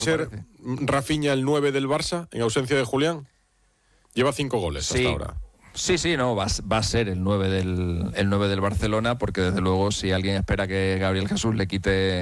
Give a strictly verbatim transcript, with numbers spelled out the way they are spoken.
¿Ser Rafinha el nueve del Barça en ausencia de Julián? Lleva cinco goles sí. hasta ahora. Sí, sí, no, va, va a ser el nueve del, el nueve del Barcelona, porque desde luego si alguien espera que Gabriel Jesús le quite